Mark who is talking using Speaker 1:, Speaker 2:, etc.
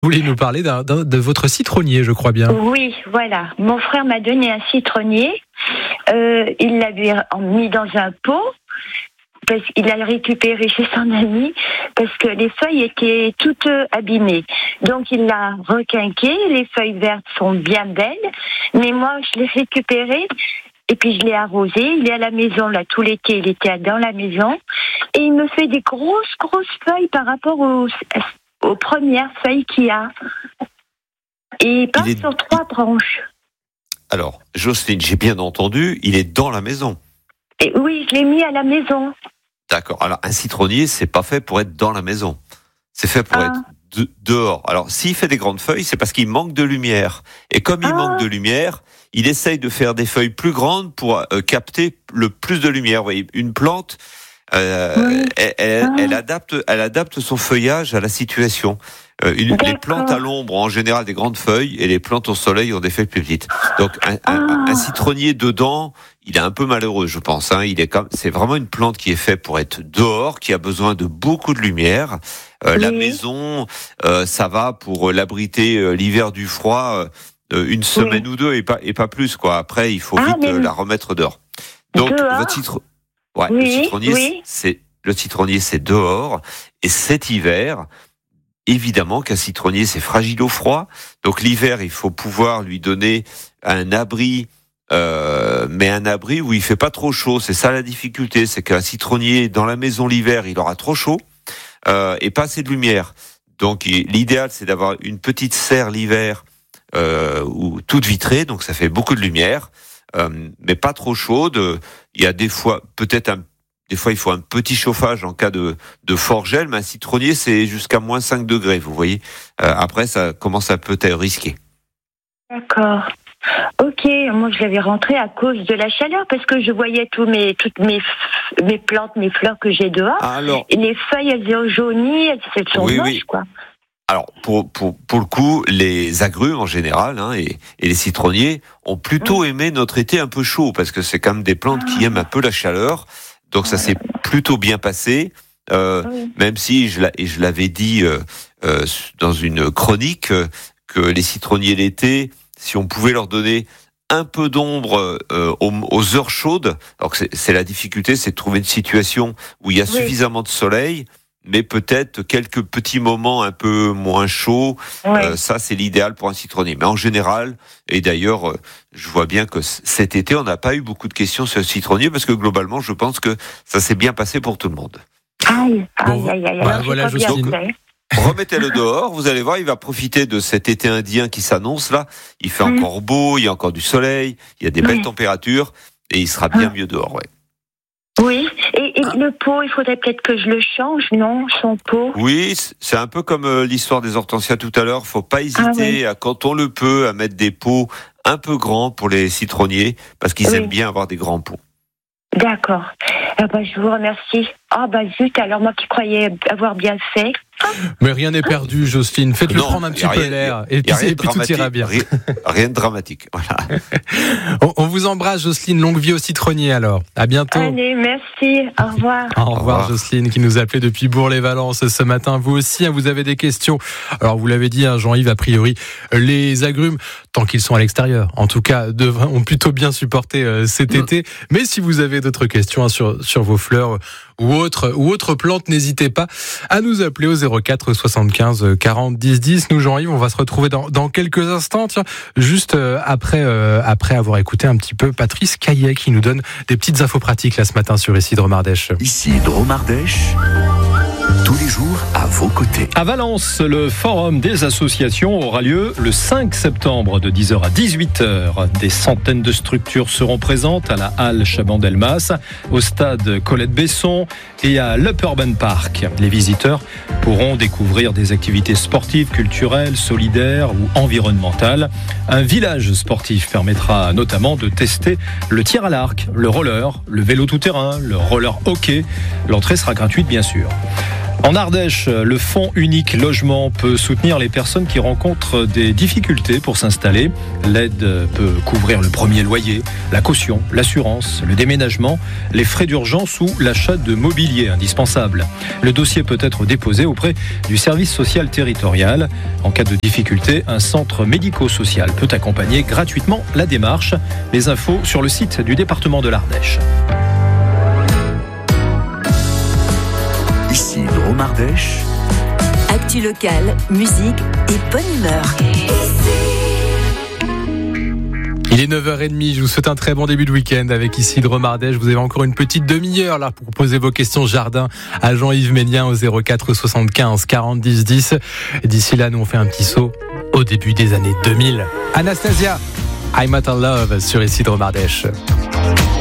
Speaker 1: Vous voulez nous parler de votre citronnier, je crois bien.
Speaker 2: Oui, voilà. Mon frère m'a donné un citronnier. Il l'avait mis dans un pot. Parce qu'il a récupéré chez son ami parce que les feuilles étaient toutes abîmées. Donc il l'a requinqué, les feuilles vertes sont bien belles, mais moi je l'ai récupéré et puis je l'ai arrosé. Il est à la maison là tout l'été, il était dans la maison et il me fait des grosses feuilles par rapport aux premières feuilles qu'il y a. Et il part sur 3 branches.
Speaker 3: Alors, Jocelyne, j'ai bien entendu, il est dans la maison.
Speaker 2: Et oui, je l'ai mis à la maison.
Speaker 3: D'accord. Alors, un citronnier, c'est pas fait pour être dans la maison. C'est fait pour être dehors. Alors, s'il fait des grandes feuilles, c'est parce qu'il manque de lumière. Et comme il manque de lumière, il essaye de faire des feuilles plus grandes pour capter le plus de lumière. Vous voyez, une plante, elle adapte son feuillage à la situation. Les plantes à l'ombre ont en général des grandes feuilles et les plantes au soleil ont des feuilles plus petites. Donc un citronnier dedans, il est un peu malheureux, je pense. C'est vraiment une plante qui est faite pour être dehors, qui a besoin de beaucoup de lumière. La maison, ça va pour l'abriter l'hiver du froid, une semaine ou deux et pas plus quoi. Après, il faut vite la remettre dehors. Donc votre le citronnier, c'est dehors et cet hiver. Évidemment qu'un citronnier, c'est fragile au froid. Donc l'hiver, il faut pouvoir lui donner un abri, mais un abri où il fait pas trop chaud. C'est ça la difficulté, c'est qu'un citronnier dans la maison l'hiver, il aura trop chaud et pas assez de lumière. Donc l'idéal, c'est d'avoir une petite serre l'hiver ou toute vitrée, donc ça fait beaucoup de lumière, mais pas trop chaude. Il y a des fois il faut un petit chauffage en cas de fort gel, mais un citronnier, c'est jusqu'à moins 5 degrés, vous voyez. Après, ça commence à peut-être risquer.
Speaker 2: D'accord. Ok, moi je l'avais rentré à cause de la chaleur, parce que je voyais toutes mes plantes, mes fleurs que j'ai dehors.
Speaker 3: Alors,
Speaker 2: et les feuilles, elles ont jauni, elles sont moches, quoi.
Speaker 3: Alors, pour le coup, les agrumes en général et les citronniers ont plutôt aimé notre été un peu chaud, parce que c'est quand même des plantes qui aiment un peu la chaleur. Donc ça s'est plutôt bien passé, même si je l'avais dit dans une chronique que les citronniers l'été, si on pouvait leur donner un peu d'ombre aux heures chaudes, alors que c'est la difficulté, c'est de trouver une situation où il y a suffisamment de soleil, mais peut-être quelques petits moments un peu moins chauds, ça c'est l'idéal pour un citronnier. Mais en général, et d'ailleurs, je vois bien que cet été, on n'a pas eu beaucoup de questions sur le citronnier, parce que globalement, je pense que ça s'est bien passé pour tout le monde.
Speaker 2: Aïe.
Speaker 1: Voilà, Jocelyne.
Speaker 3: Remettez-le dehors, vous allez voir, il va profiter de cet été indien qui s'annonce là. Il fait encore beau, il y a encore du soleil, il y a des belles températures, et il sera bien mieux dehors,
Speaker 2: Oui, et le pot, il faudrait peut-être que je le change, non, son pot?
Speaker 3: Oui, c'est un peu comme l'histoire des hortensias tout à l'heure. Faut pas hésiter, quand on le peut, à mettre des pots un peu grands pour les citronniers, parce qu'ils aiment bien avoir des grands pots.
Speaker 2: D'accord. Je vous remercie. Zut, alors moi qui croyais avoir bien fait.
Speaker 1: Mais rien n'est perdu, Jocelyne. Faites-le prendre un petit peu l'air et puis tout ira bien.
Speaker 3: Rien de dramatique. Voilà.
Speaker 1: On vous embrasse, Jocelyne. Longue vie au citronnier alors. À bientôt.
Speaker 2: Allez, merci. Au revoir.
Speaker 1: Au revoir, Jocelyne, qui nous appelait depuis Bourg-les-Valences ce matin. Vous aussi, vous avez des questions. Alors, vous l'avez dit, Jean-Yves, a priori, les agrumes, tant qu'ils sont à l'extérieur, en tout cas, ont plutôt bien supporté cet été. Mais si vous avez d'autres questions sur vos fleurs ou autres plantes, n'hésitez pas à nous appeler au 04 75 40 10 10. Nous, Jean-Yves, on va se retrouver dans quelques instants, juste après avoir écouté un petit peu Patrice Caillet qui nous donne des petites infos pratiques là ce matin sur Ici Dromardèche.
Speaker 4: Ici Dromardèche, tous les jours à vos côtés.
Speaker 5: À Valence, le forum des associations aura lieu le 5 septembre de 10h à 18h. Des centaines de structures seront présentes à la halle Chaban-Delmas, au stade Colette-Besson et à l'Upurban Park. Les visiteurs pourront découvrir des activités sportives, culturelles, solidaires ou environnementales. Un village sportif permettra notamment de tester le tir à l'arc, le roller, le vélo tout-terrain, le roller hockey. L'entrée sera gratuite bien sûr. En Ardèche, le Fonds unique logement peut soutenir les personnes qui rencontrent des difficultés pour s'installer. L'aide peut couvrir le premier loyer, la caution, l'assurance, le déménagement, les frais d'urgence ou l'achat de mobilier indispensable. Le dossier peut être déposé auprès du service social territorial. En cas de difficulté, un centre médico-social peut accompagner gratuitement la démarche. Les infos sur le site du département de l'Ardèche.
Speaker 4: Ici Drôme-Ardèche.
Speaker 6: Actu locale, musique et bonne humeur.
Speaker 1: Il est 9h30, je vous souhaite un très bon début de week-end avec ici Drôme-Ardèche. Vous avez encore une petite demi-heure là pour poser vos questions jardin à Jean-Yves Ménien au 04 75 40 10 10. D'ici là, nous on fait un petit saut au début des années 2000. Anastasia, I'm At Love sur ici Drôme-Ardèche.